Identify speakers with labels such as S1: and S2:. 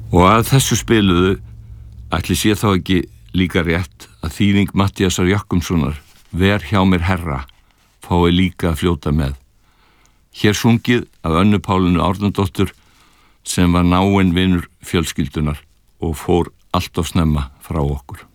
S1: Og að þessu spiluðu ætli sé þá ekki líka rétt að þýðing Matthíasar Jochumssonar Ver hjá mér herra fái líka að fljóta með. Hér sungið af Önnu Pálínu Árnadóttur sem var náinn vinur fjölskyldunar og fór allt of snemma frá okkur.